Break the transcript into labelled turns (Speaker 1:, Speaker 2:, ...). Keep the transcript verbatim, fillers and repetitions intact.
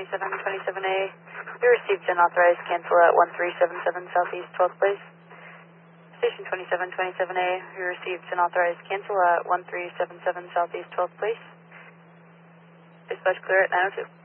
Speaker 1: twenty-seven twenty-seven A, we received an authorized cancel at one three seven seven Southeast twelfth Place. Station twenty-seven twenty-seven A, we received an authorized cancel at one three seven seven Southeast twelfth Place. Dispatch clear at nine oh two.